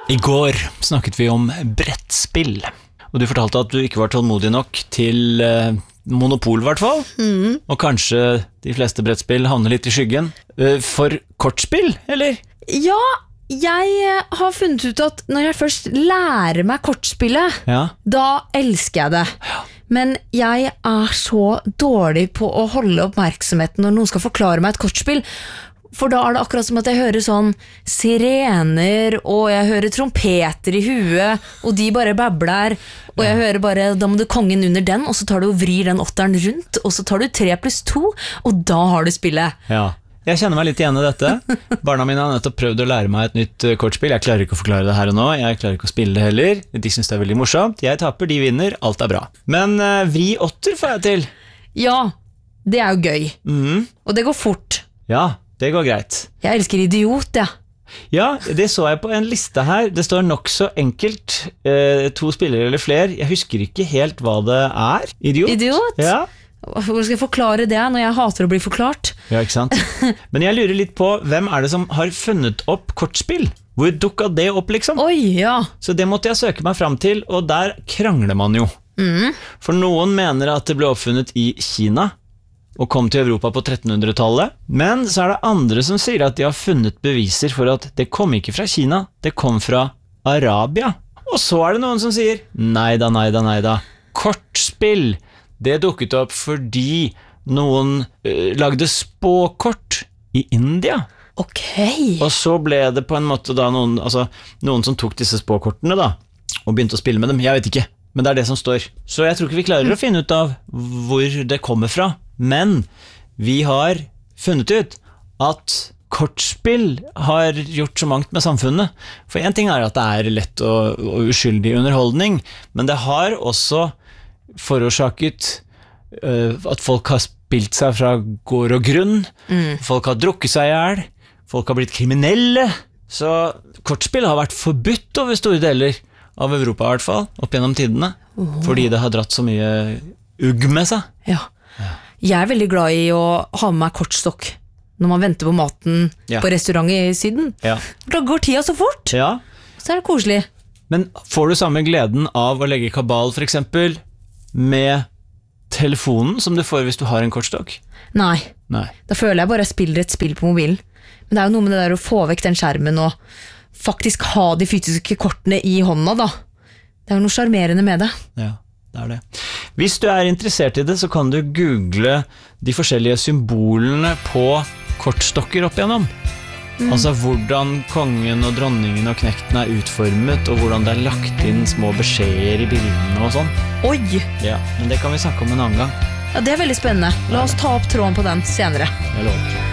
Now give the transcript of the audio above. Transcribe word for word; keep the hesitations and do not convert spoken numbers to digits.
I går snakket vi om brettspill, og du fortalte at du ikke var tålmodig nok til uh, Monopol i hvert fall, mm. og kanskje de fleste brettspill havner litt i skyggen. Uh, for kortspill, eller? Ja, jeg har funnet ut at når jeg først lærer meg kortspillet, ja. da elsker jeg det. Ja. Men jeg er så dårlig på å holde oppmerksomheten når noen skal forklare meg et kortspill. For da er det akkurat som at jeg hører sånn sirener, og jeg hører trompeter i huet, og de bare babler, og jeg hører bare, da må du kongen under den, og så tar du og vrir den åtteren rundt, og så tar du tre pluss to, og da har du spillet. Ja, jeg kjenner meg litt igjen i dette. Barna mine har nettopp prøvd å lære meg et nytt kortspill. Jeg klarer ikke å forklare det her og nå, jeg klarer ikke å spille det heller. De synes det er veldig morsomt. Jeg taper, de vinner, alt er bra. Men uh, vri åtter får jeg til. Ja, det er jo gøy. Mm. Og det går fort. Ja, det går greit. Jeg elsker idiot, ja. Ja, det så jeg på en liste her. Det står nok så enkelt, eh, to spillere eller flere. Jeg husker ikke helt hva det er. Idiot? Idiot? Ja. Hvor skal jeg forklare det når jeg hater å bli forklart? Ja, ikke sant? Men jeg lurer litt på, hvem er det som har funnet opp kortspill? Hvor dukket det opp, liksom? Oi, ja. Så det måtte jeg søke meg fram til, og der krangler man jo. Mm. For noen mener at det ble oppfunnet i Kina, og kom til Europa på trettenhundretallet, men så er det andre som sier at de har funnet beviser for at det kom ikke fra Kina, det kom fra Arabia. Og så er det noen som sier, neida, neida, neida, kortspill, det dukket opp fordi noen uh, lagde spåkort i India. Ok. Og så ble det på en måte da noen, altså, noen som tok disse spåkortene da, og begynte å spille med dem, jeg vet ikke, men det er det som står. Så jeg tror ikke vi klarer å finne ut av hvor det kommer fra. Men vi har funnet ut at kortspill har gjort så mangt med samfunnet. For en ting er at det er lett og, og uskyldig underholdning, men det har også forårsaket uh, at folk har spilt seg fra gård og grunn, mm. folk har drukket seg ihjel, folk har blitt kriminelle. Så kortspill har vært forbudt over store deler av Europa i hvert fall, opp gjennom tidene, oh. fordi det har dratt så mye ugg med seg. Ja. Ja. Jeg er veldig glad i å ha med meg kortstokk når man venter på maten ja. På restaurant i Syden. Ja. Da går tida så fort. Ja. Så er det koselig. Men får du samme gleden av å legge kabal for eksempel med telefonen som du får hvis du har en kortstokk? Nei. Nei. Da føler jeg bare jeg spiller et spill på mobilen. Men det er jo noe med det der å få vekk den skjermen og faktisk ha de fysiske kortene i hånda da. Det er jo noe charmerende med det. Ja. Det er det. Hvis du er interessert i det, så kan du google de forskjellige symbolene på kortstokker opp igjennom. Mm. Altså hvordan kongen og dronningen og knekten er utformet, og hvordan det er lagt inn små beskjeder i bildene og sånn. Oi! Ja, men det kan vi snakke om en annen gang. Ja, det er veldig spennende. La oss ta opp tråden på den senere. Jeg lover.